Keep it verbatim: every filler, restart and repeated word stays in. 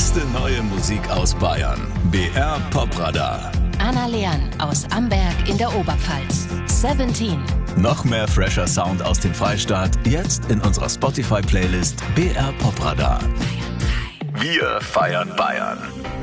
beste neue Musik aus Bayern. B R Popradar. Anna Leon aus Amberg in der Oberpfalz. Seventeen. Noch mehr fresher Sound aus dem Freistaat, jetzt in unserer Spotify-Playlist B R Popradar. Wir feiern Bayern.